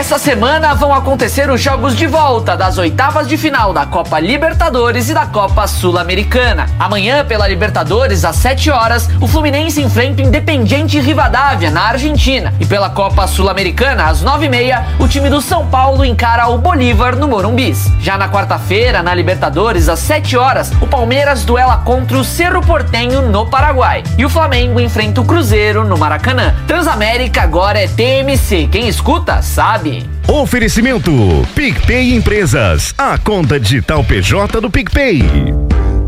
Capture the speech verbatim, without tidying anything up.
Essa semana vão acontecer os jogos de volta das oitavas de final da Copa Libertadores e da Copa Sul-Americana. Amanhã, pela Libertadores, às sete horas, o Fluminense enfrenta o Independiente Rivadavia, na Argentina. E pela Copa Sul-Americana, às nove e meia, o time do São Paulo encara o Bolívar no Morumbis. Já na quarta-feira, na Libertadores, às sete horas, o Palmeiras duela contra o Cerro Porteño no Paraguai. E o Flamengo enfrenta o Cruzeiro no Maracanã. Transamérica agora é T M C. Quem escuta, sabe. Oferecimento PicPay Empresas, a conta digital P J do PicPay.